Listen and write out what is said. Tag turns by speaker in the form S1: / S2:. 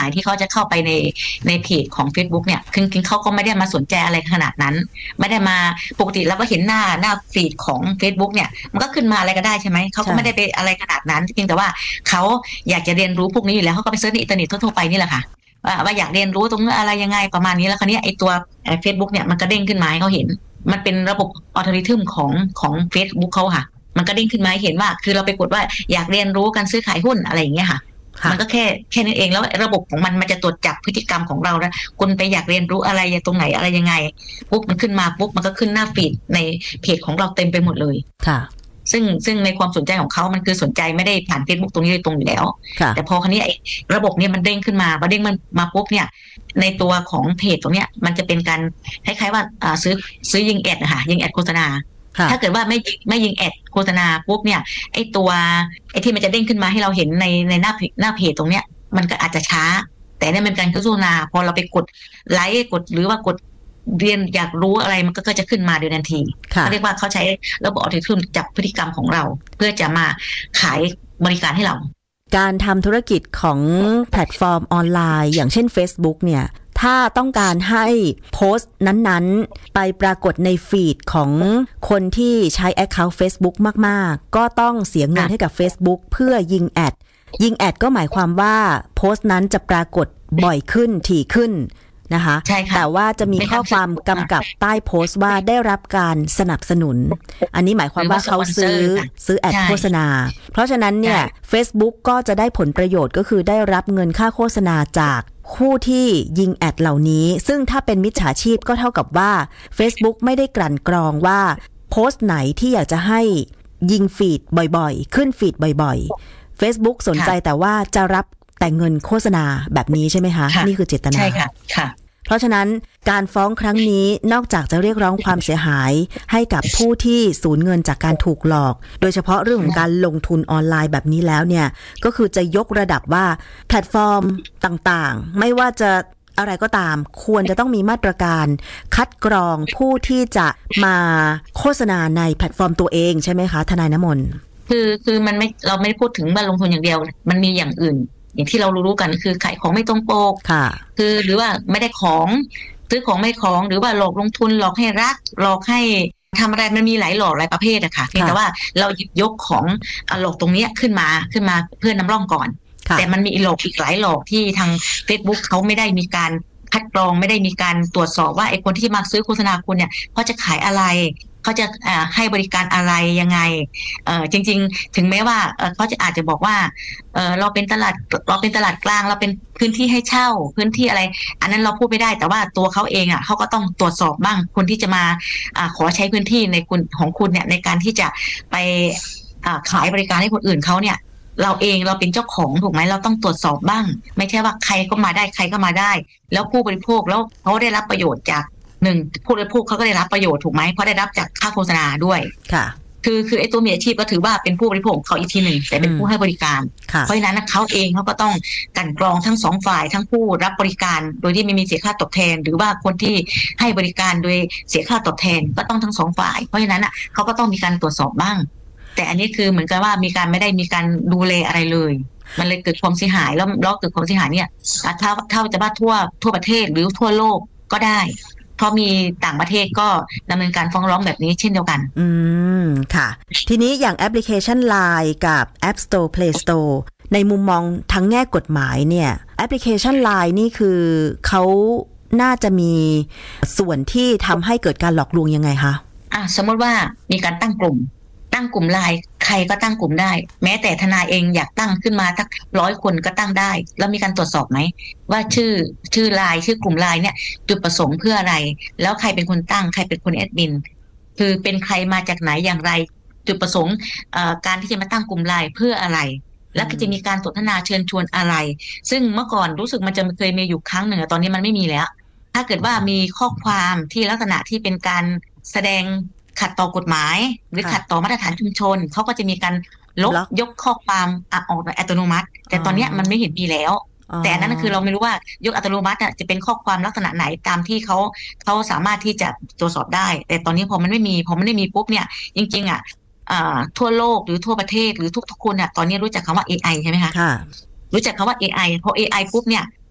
S1: ายที่เขาจะเข้าไปในเพจของ Facebook เนี่ยคือเขาก็ไม่ได้มาสนใจอะไรขนาดนั้นไม่ได้มาปกติเราก็เห็นหน้าฟีดของ Facebook เนี่ยมันก็ขึ้นมาอะไรก็ได้ใช่ไหมเขาก็ไม่ได้ไปอะไรขนาดนั้นเพียงแต่ว่าเขาอยากจะเรียนรู้พวกนี้อยู่แล้วเขาก็ไปเสิร์ชในอินเทอร์เน็ตทั่วๆไปนี่แหละค่ะว่าอยากเรียนรู้ตรงนี้อะไรยังไงประมาณนี้แล้วคราวนี้ไอ้ตัว Facebook เนี่ยมันก็เด้งขึ้นมาให้เขาเห็นมันเป็นระบบอัลกอริทึมของ Facebook เขาค่ะมันก็เด้งขึ้นมาให้เห็นว่าคือเราไปกดว่าอยากเรียนรู้การซื้อขายหุ้นอะไรอย่างเงี้ยค่ะมันก็แค่นั้นเองแล้วระบบของมันจะตรวจจับพฤติกรรมของเราแล้วคุณไปอยากเรียนรู้อะไรตรงไหนอะไรยังไงปุ๊บมันขึ้นมาปุ๊บมันก็ขึ้นหน้าฟีดในเพจของเราเต็มไปหมดเลย
S2: ค่ะ
S1: ซึ่งในความสนใจของเขามันคือสนใจไม่ได้ผ่าน Facebook ตรงนี้โดยตรงอยู่แล้วแต่พอคราวนี้ไอ้ระบบเนี่ยมันเด้งขึ้นมาพอเด้งมันมาปุ๊บเนี่ยในตัวของเพจตรงเนี้ยมันจะเป็นการคล้ายๆว่าซื้อยิงแอดนะคะยิงแอดโฆษณาถ้าเกิดว่าไม่ยิงแอดโฆษณาปุ๊บเนี่ยไอ้ที่มันจะเด้งขึ้นมาให้เราเห็นในหน้าเพจตรงเนี้ยมันก็อาจจะช้าแต่เนี่ยเป็นการโฆษณาพอเราไปกดไลค์กดหรือว่ากดเรียนอยากรู้อะไรมันก็จะขึ้นมาโดยทันทีเขาเรียกว่าเขาใช้ระบบอัลกอริทึมจับพฤติกรรมของเราเพื่อจะมาขายบริการให้เรา
S2: การทำธุรกิจของแพลตฟอร์มออนไลน์อย่างเช่น Facebook เนี่ยถ้าต้องการให้โพสต์นั้นๆไปปรากฏในฟีดของคนที่ใช้ Account Facebook มากๆก็ต้องเสียเงินให้กับ Facebook เพื่อยิงแอดก็หมายความว่าโพสต์นั้นจะปรากฏบ่อยขึ้นถี่ขึ้นนะคะแต่ว่าจะมีข้อความกำกับใต้โพสต์ว่าได้รับการสนับสนุนอันนี้หมายความว่าเขาซื้อแอดโฆษณาเพราะฉะนั้นเนี่ย Facebook ก็จะได้ผลประโยชน์ก็คือได้รับเงินค่าโฆษณาจากผู้ที่ยิงแอดเหล่านี้ซึ่งถ้าเป็นมิจฉาชีพก็เท่ากับว่า Facebook ไม่ได้กลั่นกรองว่าโพสต์ไหนที่อยากจะให้ยิงฟีดบ่อยๆขึ้นฟีดบ่อยๆ Facebook สนใจแต่ว่าจะรับแต่เงินโฆษณาแบบนี้ใช่ไหมคะนี่คือเจตนา
S1: ใช่ค่ะ
S2: เพราะฉะนั้นการฟ้องครั้งนี้นอกจากจะเรียกร้องความเสียหายให้กับผู้ที่สูญเงินจากการถูกหลอกโดยเฉพาะเรื่องของการลงทุนออนไลน์แบบนี้แล้วเนี่ยก็คือจะยกระดับว่าแพลตฟอร์มต่างๆไม่ว่าจะอะไรก็ตามควรจะต้องมีมาตรการคัดกรองผู้ที่จะมาโฆษณาในแพลตฟอร์มตัวเองใช่ไหมคะทนายน้ำมนต์
S1: คือมันไม่เราไม่ได้พูดถึงว่าลงทุนอย่างเดียวมันมีอย่างอื่นอย่างที่เรารู้กันคือขายของไม่ตรงปกคือหรือว่าไม่ได้ของซื้อของไม่ของหรือว่าหลอกลงทุนหลอกให้รักหลอกให้ทำอะไรมันมีหลายหลอกหลายประเภทอะค่ะเพียงแต่ว่าเราหยิบยกของหลอกตรงนี้ขึ้นมาเพื่อนำร่องก่อนแต่มันมีหลอกอีกหลายหลอกที่ทาง Facebook เขาไม่ได้มีการคัดกรองไม่ได้มีการตรวจสอบว่าไอ้คนที่มาซื้อโฆษณาคุณเนี่ยเขาจะขายอะไรเขาจะให้บริการอะไรยังไงจริงๆถึงแม้ว่าเขาอาจจะบอกว่าเราเป็นตลาดกลางเราเป็นพื้นที่ให้เช่าพื้นที่อะไรอันนั้นเราพูดไม่ได้แต่ว่าตัวเขาเองเขาก็ต้องตรวจสอบบ้างคนที่จะมาขอใช้พื้นที่ในคุณของคุณเนี่ยในการที่จะไปขายบริการให้คนอื่นเขาเนี่ยเราเป็นเจ้าของถูกไหมเราต้องตรวจสอบบ้างไม่ใช่ว่าใครก็มาได้ใครก็มาได้แล้วผู้บริโภคแล้วเขาได้รับประโยชน์จากหนึ่งผู้บริโภคเขาก็ได้รับประโยชน์ถูกไหมเพราะได้รับจากค่าโฆษณาด้วย
S2: ค่ะ
S1: คือไอ้ตัวมีอาชีพก็ถือว่าเป็นผู้บริโภคเขาอีกทีหนึ่งแต่เป็นผู้ให้บริการเพราะฉะนั้นเขาเองเขาก็ต้องกลั่นกรองทั้งสองฝ่ายทั้งผู้รับบริการโดยที่ไม่มีเสียค่าตอบแทนหรือว่าคนที่ให้บริการโดยเสียค่าตอบแทนก็ต้องทั้งสองฝ่ายเพราะฉะนั้นเขาก็ต้องมีการตรวจสอบบ้างแต่อันนี้คือเหมือนกับว่าไม่ได้มีการดูแลอะไรเลยมันเลยเกิดความเสียหายแล้วเกิดความเสียหายเนี่ยถ้าจะว่าทั่วประเทศหรือทั่วโลกก็ได้เพราะมีต่างประเทศก็ดำเนินการฟ้องร้องแบบนี้เช่นเดียวกัน
S2: ค่ะทีนี้อย่างแอปพลิเคชัน LINE กับ App Store Play Store ในมุมมองทั้งแง่กฎหมายเนี่ยแอปพลิเคชัน LINE นี่คือเขาน่าจะมีส่วนที่ทำให้เกิดการหลอกลวงยังไงคะ
S1: สมมติว่ามีการตั้งกลุ่มไลน์ใครก็ตั้งกลุ่มได้แม้แต่ทนายเองอยากตั้งขึ้นมาสัก100 คนก็ตั้งได้แล้วมีการตรวจสอบไหมว่าชื่อไลน์ชื่อกลุ่มไลน์เนี่ยจุดประสงค์เพื่ออะไรแล้วใครเป็นคนตั้งใครเป็นคนแอดมินคือเป็นใครมาจากไหนอย่างไรจุดประสงค์การที่จะมาตั้งกลุ่มไลน์เพื่ออะไรแล้วก็จะมีการสนทนาเชิญชวนอะไรซึ่งเมื่อก่อนรู้สึกมันจะเคยมีอยู่ครั้งหนึ่งตอนนี้มันไม่มีแล้วถ้าเกิดว่ามีข้อความที่ลักษณะที่เป็นการแสดงขัดต่อกฎหมายหรือขัดต่อมาตรฐานชุมชนเขาก็จะมีการยกข้อความออกโดยอัตโนมัติแต่ตอนนี้มันไม่เห็นมีแล้วแต่อันนั้นคือเราไม่รู้ว่ายกอัตโนมัติจะเป็นข้อความลักษณะไหนตามที่เขาสามารถที่จะตรวจสอบได้แต่ตอนนี้พอมันไม่มีปุ๊บเนี่ยจริงๆทั่วโลกหรือทั่วประเทศหรือทุกคนตอนนี้รู้จักคำว่า AI ใช่ไหมคะรู้จักคำว่า AI พอ AI ปุ๊บเนี่ย